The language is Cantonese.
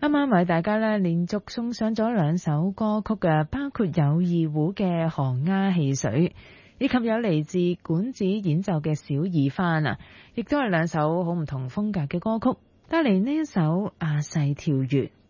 啱啱為大家咧連續送上咗兩首歌曲嘅，包括有二胡嘅荷鴉戲水，以及有嚟自管子演奏嘅小二番啊，亦都係兩首好唔同風格嘅歌曲。帶嚟呢一首阿細跳月。